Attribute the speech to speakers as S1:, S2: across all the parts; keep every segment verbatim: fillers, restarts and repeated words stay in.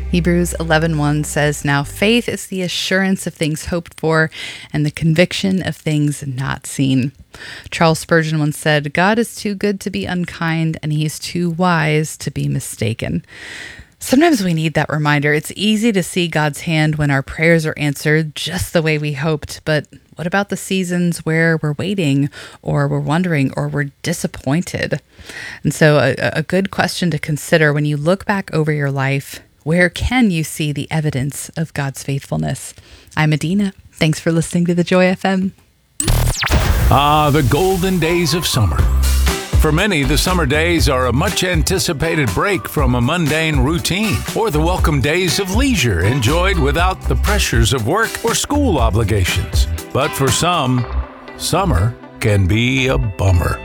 S1: Hebrews eleven one says, "Now faith is the assurance of things hoped for and the conviction of things not seen." Charles Spurgeon once said, "God is too good to be unkind, and he's too wise to be mistaken." Sometimes we need that reminder. It's easy to see God's hand when our prayers are answered just the way we hoped, but what about the seasons where we're waiting or we're wondering or we're disappointed? And so a, a good question to consider when you look back over your life: where can you see the evidence of God's faithfulness? I'm Adina. Thanks for listening to The Joy F M.
S2: Ah, the golden days of summer. For many, the summer days are a much-anticipated break from a mundane routine, or the welcome days of leisure enjoyed without the pressures of work or school obligations. But for some, summer can be a bummer.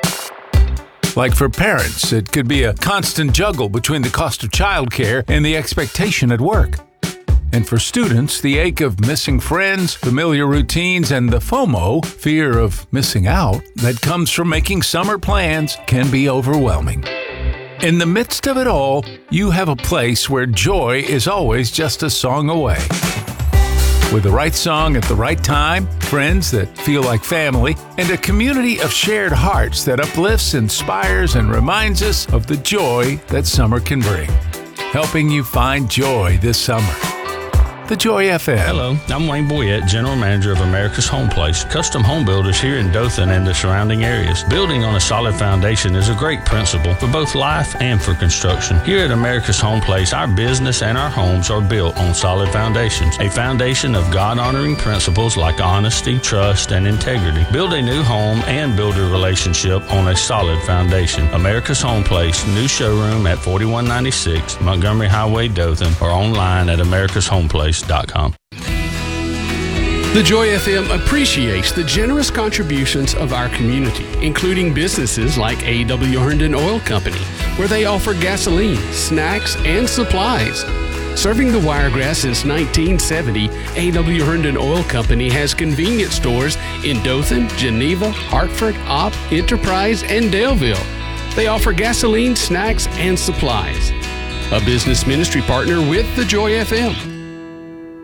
S2: Like for parents, it could be a constant juggle between the cost of childcare and the expectation at work. And for students, the ache of missing friends, familiar routines, and the FOMO, fear of missing out, that comes from making summer plans can be overwhelming. In the midst of it all, you have a place where joy is always just a song away. With the right song at the right time, friends that feel like family, and a community of shared hearts that uplifts, inspires, and reminds us of the joy that summer can bring. Helping you find joy this summer. The Joy F M.
S3: Hello, I'm Wayne Boyette, General Manager of America's Home Place, custom home builders here in Dothan and the surrounding areas. Building on a solid foundation is a great principle for both life and for construction. Here at America's Home Place, our business and our homes are built on solid foundations, a foundation of God-honoring principles like honesty, trust, and integrity. Build a new home and build a relationship on a solid foundation. America's Home Place, new showroom at forty-one ninety-six Montgomery Highway, Dothan, or online at americas home place dot com.
S4: The Joy F M appreciates the generous contributions of our community, including businesses like A W Herndon Oil Company, where they offer gasoline, snacks, and supplies. Serving the Wiregrass since nineteen seventy, A W Herndon Oil Company has convenience stores in Dothan, Geneva, Hartford, Opp, Enterprise, and Daleville. They offer gasoline, snacks, and supplies. A business ministry partner with the Joy F M.